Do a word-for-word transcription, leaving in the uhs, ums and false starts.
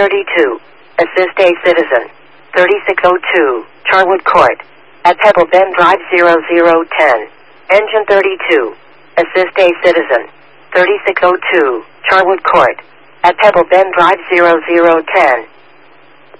thirty-two. Assist a citizen. thirty-six oh two. Charwood Court. At Pebble Bend Drive zero zero ten. Engine thirty-two. Assist a citizen. thirty-six oh two. Charwood Court. At Pebble Bend Drive zero zero ten.